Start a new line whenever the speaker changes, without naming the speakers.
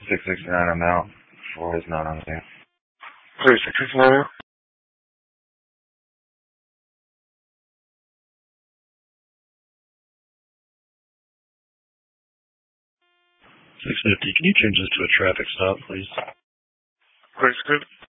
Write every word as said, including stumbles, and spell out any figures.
six sixty-nine, I'm out. Four is not on there.
Clear six sixty-nine out.
six fifty, can you change this to a traffic stop, please?
Clear six fifty.